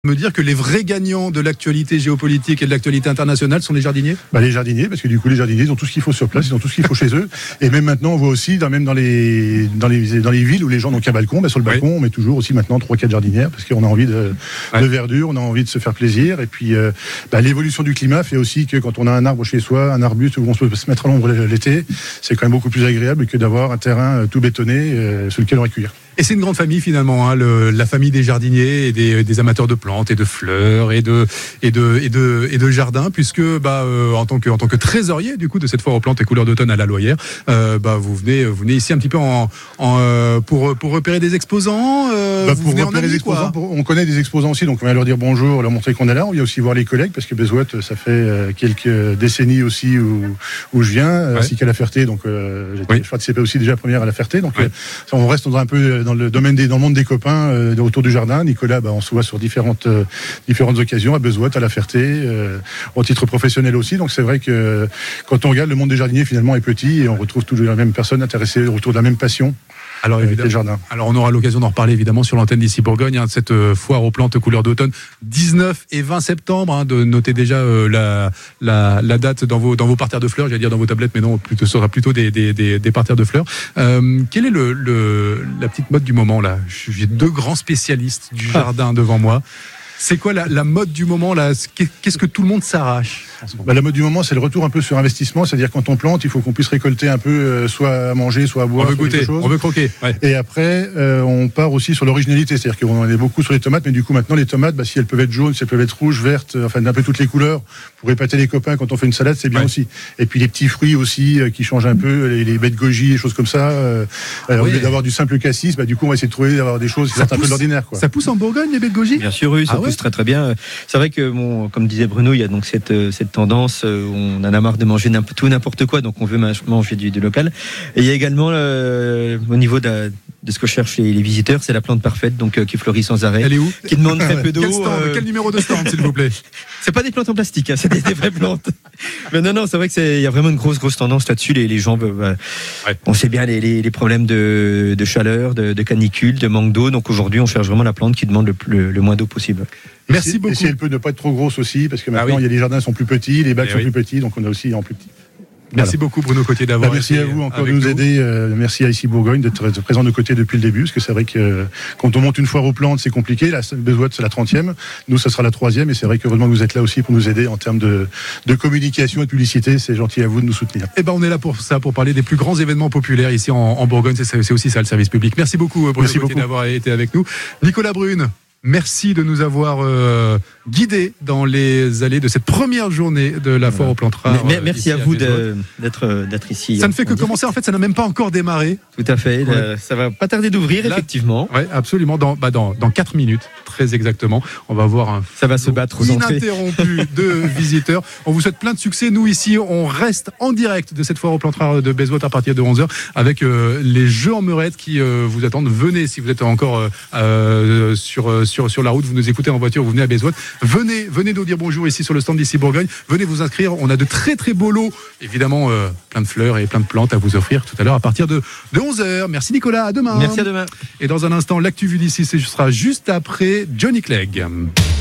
Me dire que les vrais gagnants de l'actualité géopolitique et de l'actualité internationale sont les jardiniers ? Les jardiniers, parce que du coup les jardiniers ils ont tout ce qu'il faut sur place, ils ont tout ce qu'il faut chez eux. Et même maintenant on voit aussi, même dans les villes où les gens n'ont qu'un balcon, sur le balcon on met toujours aussi maintenant 3-4 jardinières, parce qu'on a envie de verdure, on a envie de se faire plaisir. Et puis l'évolution du climat fait aussi que quand on a un arbre chez soi, un arbuste où on peut se mettre à l'ombre l'été, c'est quand même beaucoup plus agréable que d'avoir un terrain tout bétonné sur lequel on va cuire. Et c'est une grande famille finalement, la famille des jardiniers et des amateurs de plantes et de fleurs et de jardins, puisque en tant que trésorier du coup de cette foire aux plantes et couleurs d'automne à la Loyère, vous venez ici un petit peu pour repérer des exposants. Pour repérer des exposants, on connaît des exposants aussi, donc on va leur dire bonjour, leur montrer qu'on est là. On vient aussi voir les collègues parce que Bezouette, ça fait quelques décennies aussi où je viens, ainsi qu'à La Ferté. Donc je participais aussi déjà première à La Ferté. Donc on reste un peu dans le monde des copains autour du jardin. Nicolas, on se voit sur différentes occasions, à Bezouette, à La Ferté, au titre professionnel aussi. Donc c'est vrai que quand on regarde, le monde des jardiniers finalement est petit et on retrouve toujours les mêmes personnes intéressées autour de la même passion. Alors évidemment. Alors on aura l'occasion d'en reparler évidemment sur l'antenne d'ici Bourgogne, cette foire aux plantes couleurs d'automne, 19 et 20 septembre. De noter déjà la date dans vos parterres de fleurs, j'allais dire dans vos tablettes, mais non, ce sera plutôt des parterres de fleurs. Quelle est la petite mode du moment là ? J'ai deux grands spécialistes du jardin devant moi. C'est quoi la mode du moment là ? Qu'est-ce que tout le monde s'arrache ? La mode du moment, c'est le retour un peu sur investissement, c'est-à-dire quand on plante, il faut qu'on puisse récolter un peu, soit à manger, soit à boire. On veut goûter, on veut croquer. Ouais. Et après, on part aussi sur l'originalité, c'est-à-dire qu'on en est beaucoup sur les tomates, mais du coup maintenant les tomates, si elles peuvent être jaunes, si elles peuvent être rouges, vertes, d'un peu toutes les couleurs, pour épater les copains quand on fait une salade, c'est bien aussi. Et puis les petits fruits aussi qui changent un peu, les baies de goji, les choses comme ça. Au lieu d'avoir du simple cassis, du coup on va essayer de d'avoir des choses qui sortent un peu de l'ordinaire. Ça pousse en Bourgogne les baies de goji ? Bien sûr, oui, ça pousse très très bien. C'est vrai que comme disait Bruno, il y a donc cette tendance, on en a marre de manger tout n'importe quoi, donc on veut manger du local. Et il y a également au niveau de ce que cherchent les visiteurs, c'est la plante parfaite, donc qui fleurit sans arrêt. Elle est où ? Qui demande très peu d'eau. Quel numéro de stand, s'il vous plaît ? C'est pas des plantes en plastique, c'est des vraies plantes. Mais non, c'est vrai que il y a vraiment une grosse tendance là-dessus. Les gens, on sait bien les problèmes de chaleur, de canicule, de manque d'eau. Donc aujourd'hui, on cherche vraiment la plante qui demande le moins d'eau possible. Merci beaucoup. Et si elle peut ne pas être trop grosse aussi, parce que maintenant il y a les jardins sont plus petits, les bacs sont plus petits, donc on a aussi en plus petit. Merci beaucoup Bruno Cotier d'avoir merci à vous encore de nous aider. Merci à ici Bourgogne d'être présent de nos côtés depuis le début, parce que c'est vrai que quand on monte une foire aux plantes, c'est compliqué. La Bezouette, c'est la 30e. Nous, ça sera la 3e. Et c'est vrai qu'heureusement que vous êtes là aussi pour nous aider en termes de communication et de publicité. C'est gentil à vous de nous soutenir. On est là pour ça, pour parler des plus grands événements populaires ici en Bourgogne. C'est aussi ça le service public. Merci beaucoup Bruno Cotier d'avoir été avec nous. Nicolas Brune, merci de nous avoir guidés dans les allées de cette première journée de la foire aux plantes rares. Merci à vous d'être ici. Ça ne fait que commencer, en fait, ça n'a même pas encore démarré. Tout à fait, ça va pas tarder d'ouvrir, effectivement. Oui, absolument, dans 4 minutes, très exactement. On va voir ça va se battre aux entrées ininterrompu de visiteurs. On vous souhaite plein de succès. Nous, ici, on reste en direct de cette foire aux plantes rares de Bezouette à partir de 11h avec les jeux en meurette qui vous attendent. Venez, si vous êtes encore sur la route, vous nous écoutez en voiture, vous venez à Bezouette, venez nous dire bonjour ici sur le stand d'ici Bourgogne, venez vous inscrire, on a de très très beaux lots, évidemment plein de fleurs et plein de plantes à vous offrir tout à l'heure à partir de 11h. Merci Nicolas, à demain. Merci, à demain. Et dans un instant, l'actu vue d'ici, ce sera juste après Johnny Clegg.